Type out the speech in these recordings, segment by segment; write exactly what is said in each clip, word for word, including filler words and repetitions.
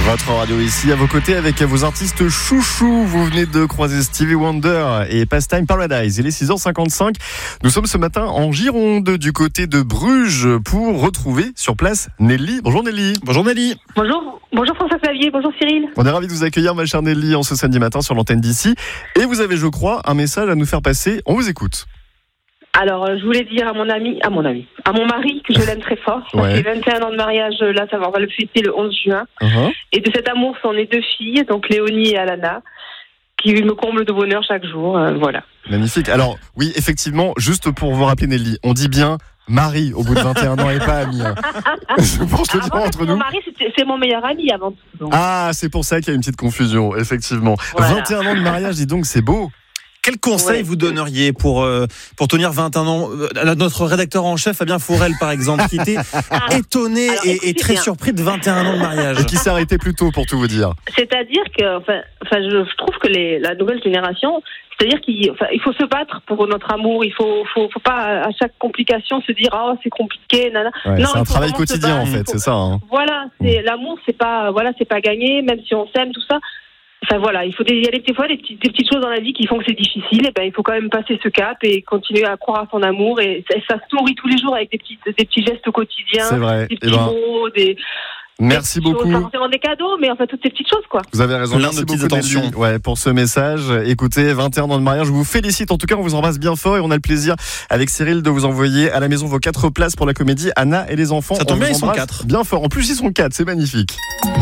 Votre radio ici, à vos côtés, avec vos artistes chouchous. Vous venez de croiser Stevie Wonder et Pastime Paradise. Il est six heures cinquante-cinq. Nous sommes ce matin en Gironde, du côté de Bruges, pour retrouver sur place Nelly. Bonjour Nelly. Bonjour Nelly. Bonjour, bonjour François-Xavier, bonjour Cyril. On est ravis de vous accueillir, ma chère Nelly, en ce samedi matin sur l'antenne d'ici. Et vous avez, je crois, un message à nous faire passer. On vous écoute. Alors, je voulais dire à mon ami, à mon ami, à mon mari que je l'aime très fort. Ça Ouais. fait vingt et un ans de mariage, là, ça va, on va le fêter le onze juin. Uh-huh. Et de cet amour sont nées deux filles, donc Léonie et Alana, qui me comblent de bonheur chaque jour. Euh, voilà. Magnifique. Alors, oui, effectivement, juste pour vous rappeler Nelly, on dit bien mari au bout de vingt et un ans et pas ami. Hein. Je pense le dire Avant, entre mon nous. mari, c'est, c'est mon meilleur ami avant tout. Donc. Ah, c'est pour ça qu'il y a une petite confusion, effectivement. Voilà. vingt et un ans de mariage, dis donc, c'est beau. Quel conseil Ouais. vous donneriez pour, euh, pour tenir vingt et un ans euh, Notre rédacteur en chef, Fabien Fourel, par exemple, qui était étonné Alors, et, écoutez et très bien. surpris de vingt et un ans de mariage. Et qui s'est arrêté plus tôt, pour tout vous dire. C'est-à-dire que, enfin, enfin je, je trouve que les, la nouvelle génération, c'est-à-dire qu'il enfin, il faut se battre pour notre amour. Il faut, faut, faut pas à chaque complication se dire oh c'est compliqué, nana. Ouais, Non, c'est un il faut travail vraiment se quotidien, en battre. fait, Il faut- c'est ça. Hein. Voilà, c'est l'amour, c'est pas, voilà, c'est pas gagné, même si on s'aime, tout ça. Enfin voilà, il faut des, il y a des, des fois des petites, des petites choses dans la vie qui font que c'est difficile. Et ben il faut quand même passer ce cap et continuer à croire à son amour. Et ça, ça se nourrit tous les jours avec des petits, des petits gestes quotidiens, C'est vrai. des Eh petits ben, mots, des merci des petites beaucoup. choses, pas forcément des cadeaux, mais enfin toutes ces petites choses quoi. Vous avez raison. Plein Merci de petites beaucoup, attentions. Nelly, ouais, pour ce message. Écoutez, vingt et un ans de mariage, je vous félicite. En tout cas, on vous embrasse bien fort et on a le plaisir, avec Cyril, de vous envoyer à la maison vos quatre places pour la comédie Anna et les enfants. Ça tombe On bien, vous ils sont embrasse quatre. Bien fort. En plus, ils sont quatre. C'est magnifique.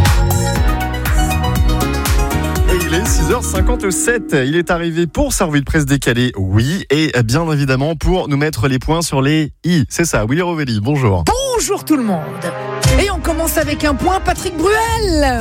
Et il est six heures cinquante-sept. Il est arrivé pour sa revue de presse décalée, oui, et bien évidemment pour nous mettre les points sur les i. C'est ça, Willy Rovelli, bonjour. Bonjour tout le monde. Et on commence avec un point, Patrick Bruel.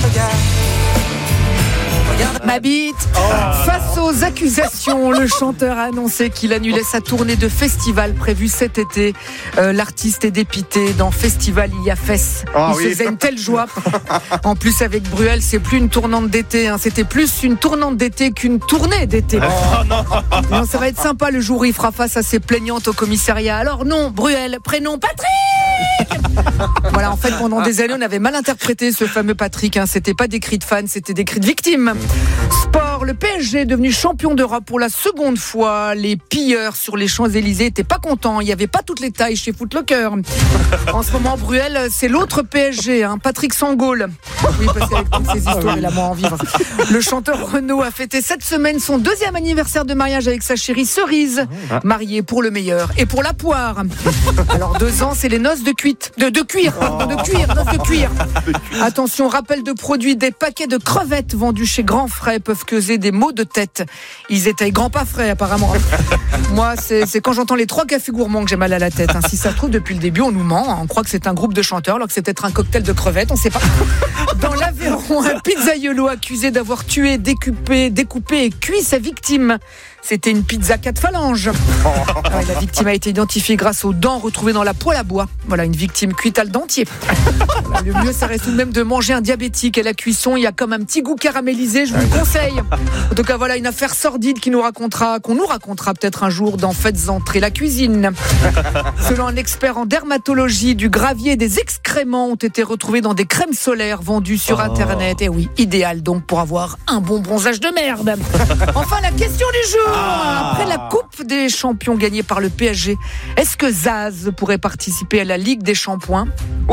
Ma bite. Face aux accusations, le chanteur a annoncé qu'il annulait sa tournée de festival prévue cet été. Euh, l'artiste est dépité. Dans Festival, il y a fesse. Ah il oui. se faisait une telle joie. En plus, avec Bruel, c'est plus une tournante d'été. Hein. C'était plus une tournante d'été qu'une tournée d'été. Non, ça va être sympa le jour où il fera face à ses plaignantes au commissariat. Alors non, Bruel, prénom Patrick. Voilà, en fait, pendant des années, on avait mal interprété ce fameux Patrick. Hein. C'était pas des cris de fans, c'était des cris de victimes. Sport, le P S G est devenu champion d'Europe pour la seconde fois. Les pilleurs sur les Champs-Élysées étaient pas contents. Il y avait pas toutes les tailles chez Foot Locker. En ce moment, Bruel, c'est l'autre P S G, hein, Patrick Sangaule. Oui, parce qu'avec toutes ces histoires, il a moins en vivre. Le chanteur Renaud a fêté cette semaine son deuxième anniversaire de mariage avec sa chérie Cerise, mariée pour le meilleur et pour la poire. Alors deux ans, c'est les noces de cuite, de, de cuir, pardon, de cuir, noces de cuir. Attention, rappel de produits, des paquets de crevettes vendus chez Grand Frais peuvent causer des maux de tête. Ils étaient grand pas frais apparemment. Moi, c'est, c'est quand j'entends les trois cafés gourmands que j'ai mal à la tête. Hein. Si ça se trouve, depuis le début, on nous ment. On croit que c'est un groupe de chanteurs alors que c'est peut-être un cocktail de crevettes, on sait pas. Dans l'Aveyron, un pizzaiolo accusé d'avoir tué, découpé, découpé et cuit sa victime. C'était une pizza quatre phalanges. Ouais, la victime a été identifiée grâce aux dents retrouvées dans la poêle à bois. Voilà, une victime cuite à le dentier. Voilà, le mieux, ça reste tout de même de manger un diabétique. À la cuisson, il y a comme un petit goût caramélisé, je vous le conseille. En tout cas, voilà une affaire sordide qui nous racontera, qu'on nous racontera peut-être un jour dans Faites entrer la cuisine. Selon un expert en dermatologie, du gravier et des excréments ont été retrouvés dans des crèmes solaires vendues sur Internet. Et oui, idéal donc pour avoir un bon bronzage de merde. Enfin, la question du jour. Après la Coupe des Champions gagnée par le P S G, est-ce que Zaz pourrait participer à la Ligue des Shampoings ?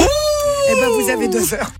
Eh ben, vous avez deux heures.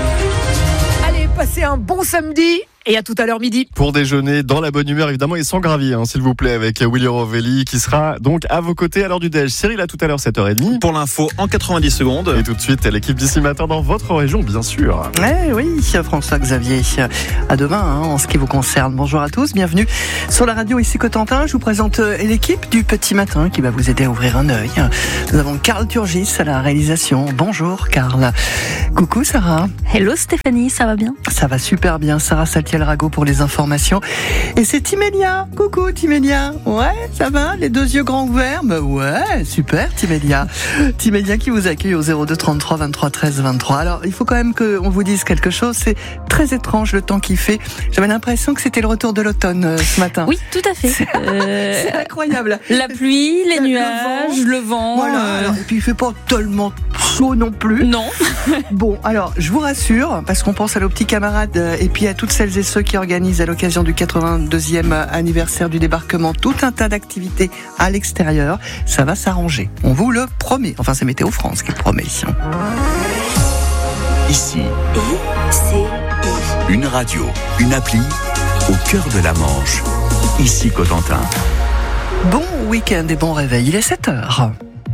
Allez, passez un bon samedi. Et à tout à l'heure midi. Pour déjeuner dans la bonne humeur, évidemment, et sans gravier, hein, s'il vous plaît, avec Willy Rovelli, qui sera donc à vos côtés à l'heure du déj. Cyril, à tout à l'heure, sept heures trente. Pour l'info, en quatre-vingt-dix secondes. Et tout de suite, l'équipe d'ici matin dans votre région, bien sûr. Eh oui, François-Xavier. À demain, hein, en ce qui vous concerne. Bonjour à tous, bienvenue sur la radio ici Cotentin. Je vous présente l'équipe du Petit Matin qui va vous aider à ouvrir un œil. Nous avons Carl Turgis à la réalisation. Bonjour Carl. Coucou Sarah. Hello Stéphanie, ça va bien ? Ça va super bien. Sarah Saltier Michel Rago pour les informations. Et c'est Timélia. Coucou Timélia. Ouais, ça va? Les deux yeux grands ouverts? Bah ouais, super Timélia. Timélia qui vous accueille au zéro deux trente-trois vingt-trois treize vingt-trois. Alors, il faut quand même qu'on vous dise quelque chose. C'est très étrange le temps qu'il fait. J'avais l'impression que c'était le retour de l'automne euh, ce matin. Oui, tout à fait. C'est, euh... c'est incroyable. La pluie, les le nuages, vent. le vent. Voilà. Euh... Alors, et puis il fait pas tellement chaud non plus. Non. Bon, alors je vous rassure, parce qu'on pense à nos petits camarades euh, et puis à toutes celles et ceux qui organisent à l'occasion du quatre-vingt-deuxième anniversaire du débarquement tout un tas d'activités à l'extérieur. Ça va s'arranger. On vous le promet. Enfin, c'est Météo France qui le promet. Ici, I C I. une radio, une appli au cœur de la Manche. Ici Cotentin. Bon week-end et bon réveil, il est sept heures.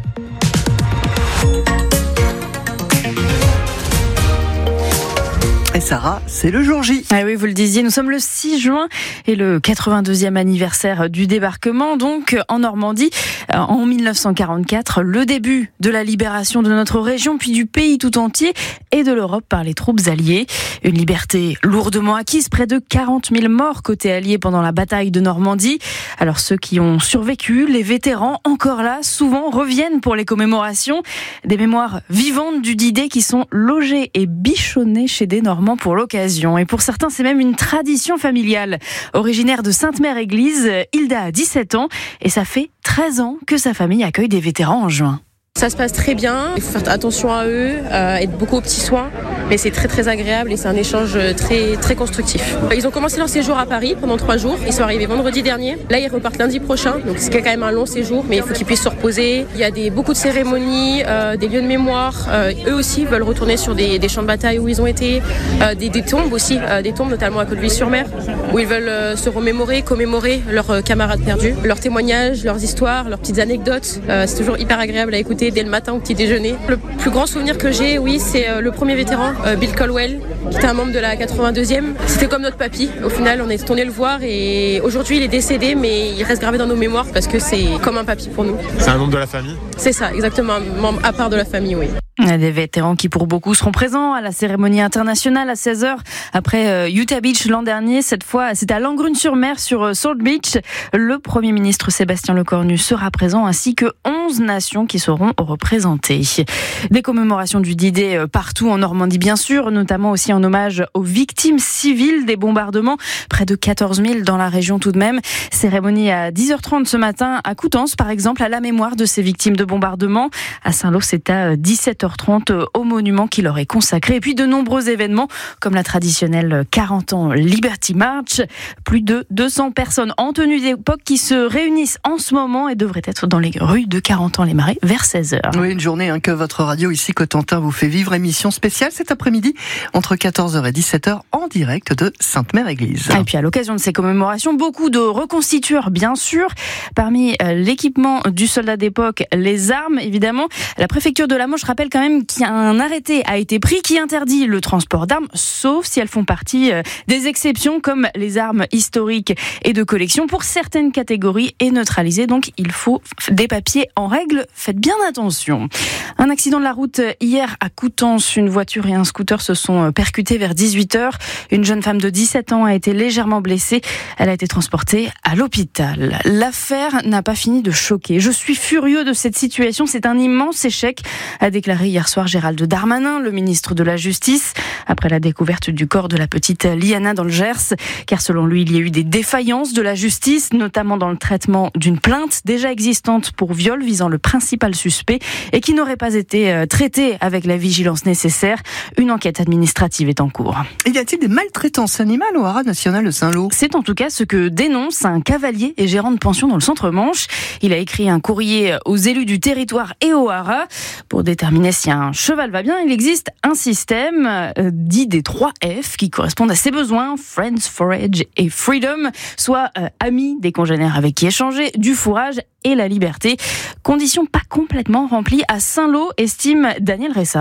Et Sarah, c'est le jour J. Ah oui, vous le disiez, nous sommes le six juin et le quatre-vingt-deuxième anniversaire du débarquement, donc en Normandie, en dix-neuf cent quarante-quatre, le début de la libération de notre région, puis du pays tout entier et de l'Europe par les troupes alliées. Une liberté lourdement acquise, près de quarante mille morts côté allié pendant la bataille de Normandie. Alors ceux qui ont survécu, les vétérans, encore là, souvent reviennent pour les commémorations. Des mémoires vivantes du D-Day qui sont logées et bichonnées chez des Normands pour l'occasion. Et pour certains, c'est même une tradition familiale. Originaire de Sainte-Mère-Église, Hilda a dix-sept ans et ça fait treize ans que sa famille accueille des vétérans en juin. Ça se passe très bien, il faut faire attention à eux, euh, être beaucoup aux petits soins, mais c'est très très agréable et c'est un échange très très constructif. Ils ont commencé leur séjour à Paris pendant trois jours, ils sont arrivés vendredi dernier, là ils repartent lundi prochain, donc c'est quand même un long séjour, mais il faut qu'ils puissent se reposer. Il y a des, beaucoup de cérémonies, euh, des lieux de mémoire, euh, eux aussi veulent retourner sur des, des champs de bataille où ils ont été, euh, des, des tombes aussi, euh, des tombes notamment à Colleville-sur-Mer, où ils veulent euh, se remémorer, commémorer leurs euh, camarades perdus, leurs témoignages, leurs histoires, leurs petites anecdotes, euh, c'est toujours hyper agréable à écouter dès le matin au petit déjeuner. Le plus grand souvenir que j'ai, oui, c'est euh, le premier vétéran, euh, Bill Colwell, qui était un membre de la quatre-vingt-deuxième. C'était comme notre papy. Au final, on est tourné le voir et aujourd'hui, il est décédé, mais il reste gravé dans nos mémoires parce que c'est comme un papy pour nous. C'est un membre de la famille? C'est ça, exactement, un membre à part de la famille, oui. Des vétérans qui pour beaucoup seront présents à la cérémonie internationale à seize heures après euh, Utah Beach l'an dernier. Cette fois, c'est à Langrune-sur-Mer sur euh, Salt Beach. Le Premier ministre Sébastien Lecornu sera présent ainsi que onze nations qui seront représentées. Des commémorations du D-Day euh, partout en Normandie bien sûr, notamment aussi en hommage aux victimes civiles des bombardements. Près de quatorze mille dans la région tout de même. Cérémonie à dix heures trente ce matin à Coutances par exemple à la mémoire de ces victimes de bombardement. À Saint-Lô, c'est à dix-sept heures trente au monument qui leur est consacré. Et puis de nombreux événements comme la traditionnelle quarante ans Liberty March. Plus de deux cents personnes en tenue d'époque qui se réunissent en ce moment et devraient être dans les rues de Carentan-les-Marais vers seize heures. Oui, une journée hein, que votre radio ici Cotentin vous fait vivre. Émission spéciale cet après-midi entre quatorze heures et dix-sept heures en direct de Sainte-Mère-Église. Et puis à l'occasion de ces commémorations, beaucoup de reconstitueurs bien sûr. Parmi l'équipement du soldat d'époque, les armes évidemment. La préfecture de la Manche rappelle quand même qu'un arrêté a été pris qui interdit le transport d'armes, sauf si elles font partie des exceptions comme les armes historiques et de collection pour certaines catégories et neutralisées. Donc il faut des papiers en règle. Faites bien attention. Un accident de la route hier à Coutances. Une voiture et un scooter se sont percutés vers dix-huit heures. Une jeune femme de dix-sept ans a été légèrement blessée. Elle a été transportée à l'hôpital. L'affaire n'a pas fini de choquer. Je suis furieux de cette situation. C'est un immense échec, a déclaré hier soir Gérald Darmanin, le ministre de la Justice, après la découverte du corps de la petite Liana dans le Gers. Car selon lui, il y a eu des défaillances de la justice, notamment dans le traitement d'une plainte déjà existante pour viol visant le principal suspect et qui n'aurait pas été traitée avec la vigilance nécessaire. Une enquête administrative est en cours. Y a-t-il des maltraitances animales au Haras national de Saint-Lô? C'est en tout cas ce que dénonce un cavalier et gérant de pension dans le centre-Manche. Il a écrit un courrier aux élus du territoire et au Haras pour déterminer si un cheval va bien. Il existe un système euh, dit des trois F qui correspondent à ses besoins, Friends, Forage et Freedom, soit euh, amis, des congénères avec qui échanger, du fourrage et la liberté. Condition pas complètement remplie à Saint-Lô, estime Daniel Ressa.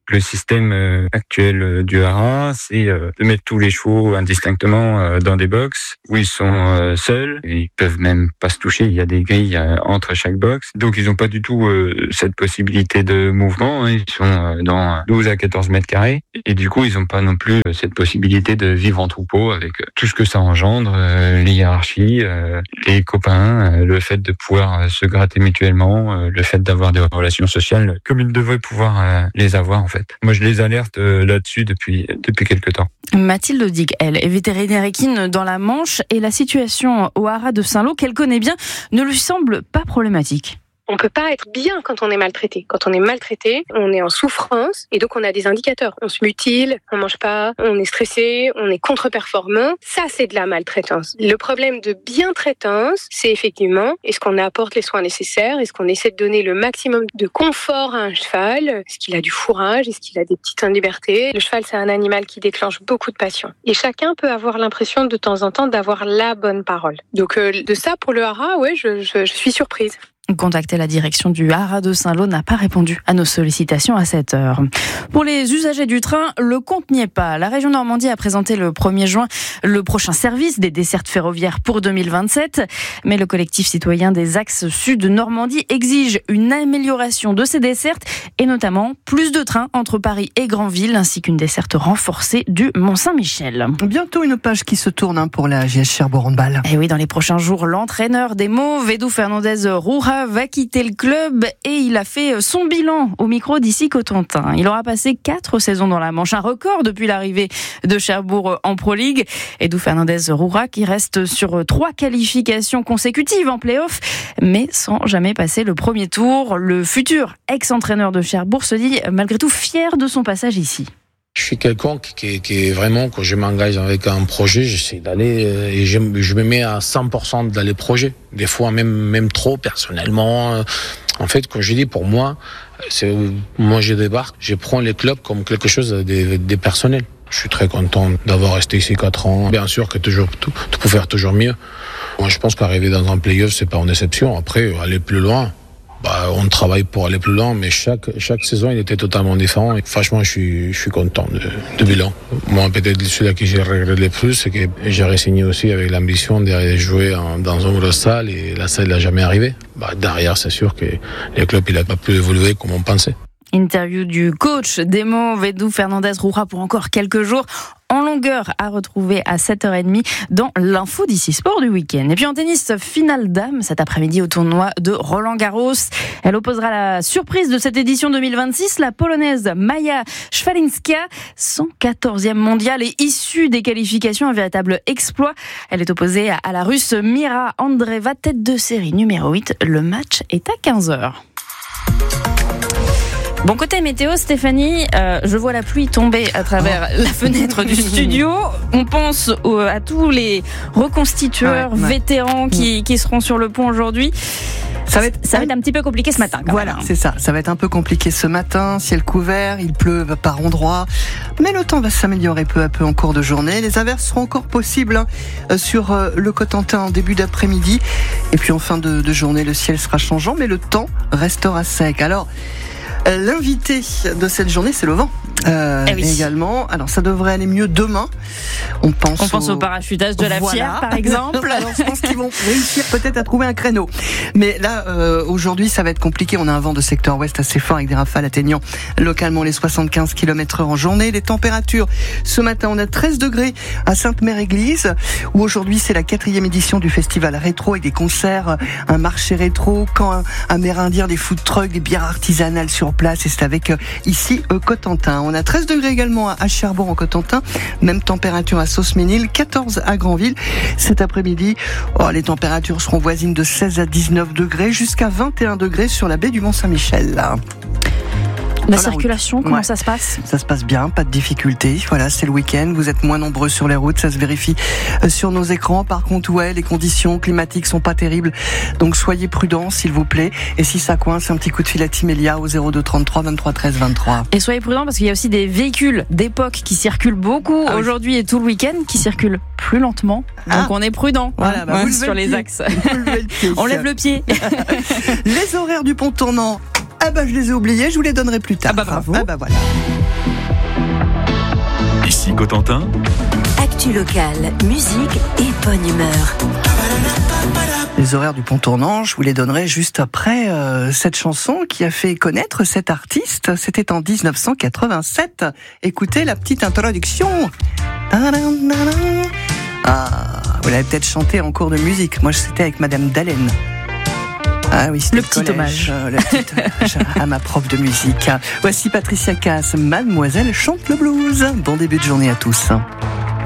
Le système euh, actuel euh, du haras, c'est euh, de mettre tous les chevaux indistinctement euh, dans des box où ils sont euh, seuls. Et ils peuvent même pas se toucher. Il y a des grilles euh, entre chaque box. Donc ils n'ont pas du tout euh, cette possibilité de mouvement. Hein. Ils sont euh, dans douze à quatorze mètres carrés. Et du coup, ils n'ont pas non plus euh, cette possibilité de vivre en troupeau avec euh, tout ce que ça engendre, euh, les hiérarchies, euh, les copains, euh, le fait de pouvoir euh, se gratter mutuellement, euh, le fait d'avoir des relations sociales comme ils devraient pouvoir euh, les avoir en fait. Moi, je les alerte euh, là-dessus depuis depuis quelque temps. Mathilde Dig, elle, est vétérinaire équine dans la Manche et la situation au haras de Saint-Lô, qu'elle connaît bien, ne lui semble pas problématique. On peut pas être bien quand on est maltraité. Quand on est maltraité, on est en souffrance et donc on a des indicateurs. On se mutile, on mange pas, on est stressé, on est contre-performant. Ça, c'est de la maltraitance. Le problème de bien-traitance, c'est effectivement, est-ce qu'on apporte les soins nécessaires? Est-ce qu'on essaie de donner le maximum de confort à un cheval? Est-ce qu'il a du fourrage? Est-ce qu'il a des petites libertés? Le cheval, c'est un animal qui déclenche beaucoup de passion. Et chacun peut avoir l'impression de temps en temps d'avoir la bonne parole. Donc euh, de ça, pour le haras, ouais, je, je, je suis surprise. Contacter la direction du haras de Saint-Lô n'a pas répondu à nos sollicitations à cette heure. Pour les usagers du train, le compte n'y est pas. La région Normandie a présenté le premier juin le prochain service des dessertes ferroviaires pour deux mille vingt-sept. Mais le collectif citoyen des axes sud Normandie exige une amélioration de ces dessertes et notamment plus de trains entre Paris et Granville ainsi qu'une desserte renforcée du Mont-Saint-Michel. Bientôt une page qui se tourne pour la G S Cherbourg-Handball. Et oui, dans les prochains jours, l'entraîneur des Mauves, Edu Fernandez-Roura, va quitter le club et il a fait son bilan au micro d'Ici Cotentin. Il aura passé quatre saisons dans la Manche, un record depuis l'arrivée de Cherbourg en Pro League. Edu Fernandez-Roura qui reste sur trois qualifications consécutives en play-off, mais sans jamais passer le premier tour. Le futur ex-entraîneur de Cherbourg se dit malgré tout fier de son passage ici. Je suis quelqu'un qui, qui est vraiment, quand je m'engage avec un projet, j'essaie d'aller et je, je me mets à cent pour cent dans les projets. Des fois même, même trop personnellement. En fait, quand je dis pour moi, c'est, moi je débarque, je prends les clubs comme quelque chose de, de personnel. Je suis très content d'avoir resté ici quatre ans. Bien sûr que toujours, tout, tout peut faire toujours mieux. Moi je pense qu'arriver dans un play-off, c'est pas une exception. Après, aller plus loin. Bah, on travaille pour aller plus loin, mais chaque, chaque saison, il était totalement différent. Et franchement, je suis, je suis content de, de bilan. Moi, peut-être celui qui j'ai regretté le plus, c'est que j'ai re-signé aussi avec l'ambition de jouer en, dans une grosse salle et la salle n'a jamais arrivé. Bah, derrière, c'est sûr que le club, il n'a pas pu évoluer comme on pensait. Interview du coach des Mauves, Edu Fernandez-Roura pour encore quelques jours en longueur à retrouver à sept heures trente dans l'info d'ici sport du week-end. Et puis en tennis, finale dame cet après-midi au tournoi de Roland-Garros. Elle opposera la surprise de cette édition deux mille vingt-six, la polonaise Maja Szwalinska, cent quatorzième mondiale et issue des qualifications, un véritable exploit. Elle est opposée à la russe Mira Andreeva, tête de série numéro huit. Le match est à quinze heures. Bon, côté météo, Stéphanie, euh, je vois la pluie tomber à travers oh. la fenêtre du studio. On pense au, à tous les reconstitueurs ouais, ouais. vétérans qui, qui seront sur le pont aujourd'hui. Ça va, être, ça va être un petit peu compliqué ce matin. Quand voilà, même. c'est ça. Ça va être un peu compliqué ce matin. Ciel couvert, il pleut par endroits. Mais le temps va s'améliorer peu à peu en cours de journée. Les averses seront encore possibles hein, sur euh, le Cotentin en début d'après-midi. Et puis en fin de, de journée, le ciel sera changeant, mais le temps restera sec. Alors, l'invité de cette journée, c'est le vent. Euh, eh oui. Également. Alors, ça devrait aller mieux demain. On pense, On pense au... au parachutage de la voilà. Fière, par exemple. Alors, je pense qu'ils vont réussir peut-être à trouver un créneau. Mais là, euh, aujourd'hui, ça va être compliqué. On a un vent de secteur ouest assez fort avec des rafales atteignant localement les soixante-quinze kilomètres heure en journée. Les températures, ce matin, on a treize degrés à Sainte-Mère-Église, où aujourd'hui, c'est la quatrième édition du festival rétro avec des concerts, un marché rétro, camp amérindien, des food trucks, des bières artisanales sur place. Et c'est avec euh, ici euh, Cotentin. On a treize degrés également à Cherbourg en Cotentin, même température à Sauce-Ménil, quatorze à Granville. Cet après-midi, oh, les températures seront voisines de seize à dix-neuf degrés, jusqu'à vingt et un degrés sur la baie du Mont-Saint-Michel. Là. La Dans circulation, la comment ouais. ça se passe ? Ça se passe bien, pas de difficulté. Voilà, c'est le week-end, vous êtes moins nombreux sur les routes, ça se vérifie sur nos écrans. Par contre, ouais, les conditions climatiques sont pas terribles, donc soyez prudents, s'il vous plaît. Et si ça coince, un petit coup de fil à Timélia au zéro deux trente-trois vingt-trois treize vingt-trois. Et soyez prudents parce qu'il y a aussi des véhicules d'époque qui circulent beaucoup ah oui. aujourd'hui et tout le week-end, qui circulent plus lentement. Donc ah. on est prudent voilà, bah, ouais, sur les axes. Le on lève le pied. Les horaires du pont tournant Ah bah je les ai oubliés, je vous les donnerai plus tard. Ah bah bravo. Ah bah voilà. Ici Cotentin. Actu locale, musique et bonne humeur. Les horaires du pont tournant, je vous les donnerai juste après euh, cette chanson qui a fait connaître cet artiste. C'était en dix-neuf cent quatre-vingt-sept. Écoutez la petite introduction. Ah, vous l'avez peut-être chanté en cours de musique. Moi, c'était avec Madame Dallène. Ah oui, le petit hommage. Euh, le petit hommage à ma prof de musique. Voici Patricia Cass, Mademoiselle chante le blues. Bon début de journée à tous.